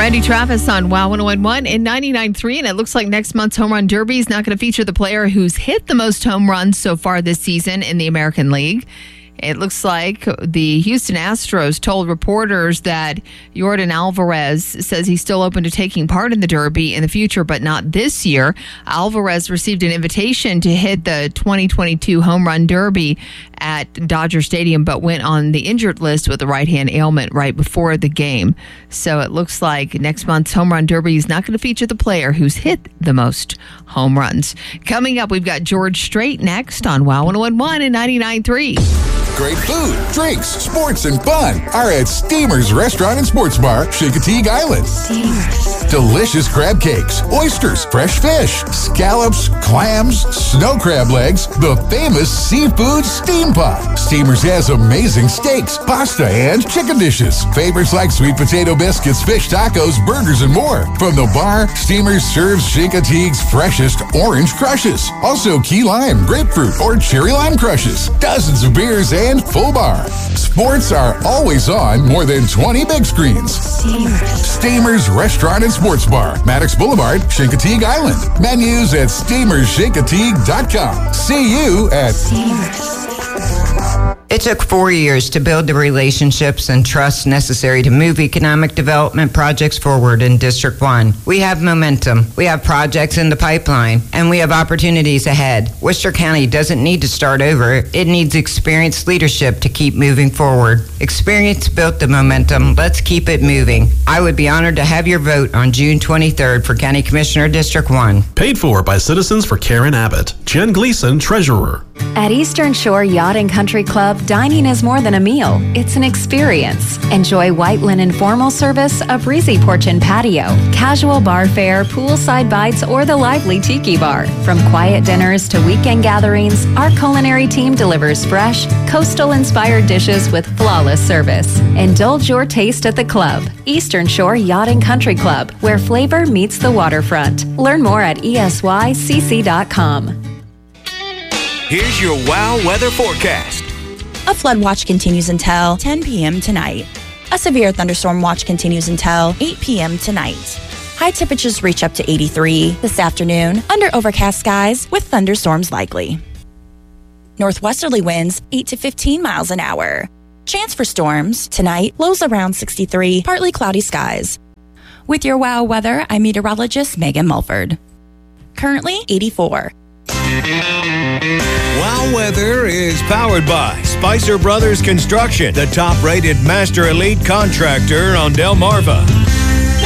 Randy Travis on WOW 101.1 and 99.3, and it looks like next month's Home Run Derby is not going to feature the player who's hit the most home runs so far this season in the American League. It looks like the Houston Astros told reporters that Yordan Alvarez says he's still open to taking part in the Derby in the future, but not this year. Alvarez received an invitation to hit the 2022 Home Run Derby at Dodger Stadium, but went on the injured list with a right-hand ailment right before the game. So it looks like next month's Home Run Derby is not going to feature the player who's hit the most home runs. Coming up, we've got George Strait next on WOW 101.1 and 99.3. Great food, drinks, sports, and fun are at Steamers Restaurant and Sports Bar, Chincoteague Island. Steamers. Delicious crab cakes, oysters, fresh fish, scallops, clams, snow crab legs, the famous seafood steam pot. Steamers has amazing steaks, pasta, and chicken dishes. Favorites like sweet potato biscuits, fish tacos, burgers, and more. From the bar, Steamers serves Chincoteague's freshest orange crushes. Also key lime, grapefruit, or cherry lime crushes. Dozens of beers and full bar. Sports are always on more than 20 big screens. Steamers Restaurant and Sports Bar, Maddox Boulevard, Chincoteague Island. Menus at steamerschincoteague.com. See you at Steamers. It took 4 years to build the relationships and trust necessary to move economic development projects forward in District 1. We have momentum, we have projects in the pipeline, and we have opportunities ahead. Worcester County doesn't need to start over. It needs experienced leadership to keep moving forward. Experience built the momentum. Let's keep it moving. I would be honored to have your vote on June 23rd for County Commissioner District 1. Paid for by Citizens for Karen Abbott. Jen Gleason, Treasurer. At Eastern Shore Yacht and Country Club, dining is more than a meal. It's an experience. Enjoy white linen formal service, a breezy porch and patio, casual bar fare, poolside bites, or the lively tiki bar. From quiet dinners to weekend gatherings, our culinary team delivers fresh, coastal-inspired dishes with flawless service. Indulge your taste at the club. Eastern Shore Yacht and Country Club, where flavor meets the waterfront. Learn more at ESYCC.com. Here's your WOW weather forecast. A flood watch continues until 10 p.m. tonight. A severe thunderstorm watch continues until 8 p.m. tonight. High temperatures reach up to 83 this afternoon under overcast skies with thunderstorms likely. Northwesterly winds 8 to 15 miles an hour. Chance for storms tonight, lows around 63, partly cloudy skies. With your WOW weather, I'm meteorologist Megan Mulford. Currently 84. WOW Weather is powered by Spicer Brothers Construction, the top-rated master elite contractor on Delmarva.